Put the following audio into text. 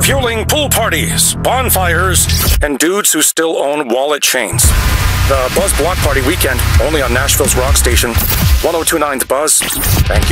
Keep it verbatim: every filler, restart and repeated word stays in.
fueling pool parties, bonfires, and dudes who still own wallet chains. The Buzz Block Party Weekend, only on Nashville's rock station, one oh two point nine The Buzz. Thank you.